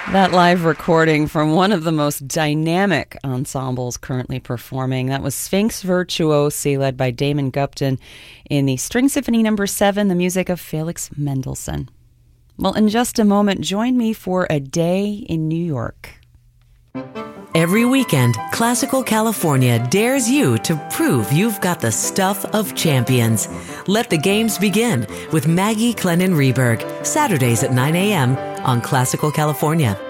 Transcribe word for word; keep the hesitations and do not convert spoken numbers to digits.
That live recording from one of the most dynamic ensembles currently performing. That was Sphinx Virtuosi, led by Damon Gupton, in the String Symphony Number seven, the music of Felix Mendelssohn. Well, in just a moment, join me for a day in New York. Every weekend, Classical California dares you to prove you've got the stuff of champions. Let the games begin with Maggie Clennon Reberg, Saturdays at nine a.m. on Classical California.